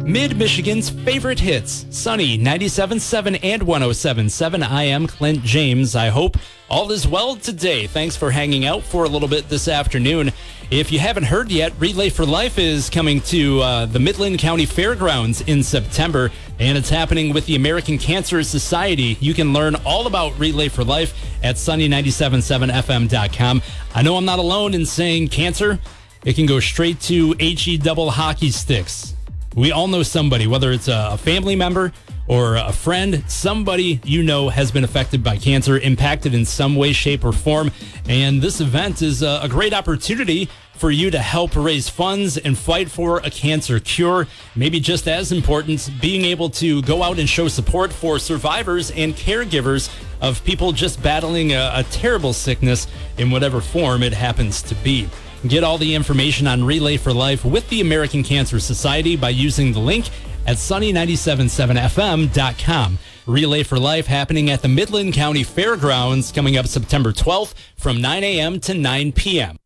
Mid-Michigan's favorite hits, Sunny 97.7 and 107.7. I am Clint James. I hope all is well today. Thanks for hanging out for a little bit this afternoon. If you haven't heard yet, Relay for Life is coming to the Midland County Fairgrounds in September, and it's happening with the American Cancer Society. You can learn all about Relay for Life at sunny977fm.com. I know I'm not alone in saying cancer. It can go straight to HE double hockey sticks. We all know somebody, whether it's a family member or a friend, somebody you know has been affected by cancer, impacted in some way, shape, or form. And this event is a great opportunity for you to help raise funds and fight for a cancer cure. Maybe just as important, being able to go out and show support for survivors and caregivers of people just battling a terrible sickness in whatever form it happens to be. Get all the information on Relay for Life with the American Cancer Society by using the link at sunny977fm.com. Relay for Life happening at the Midland County Fairgrounds coming up September 12th from 9 a.m. to 9 p.m.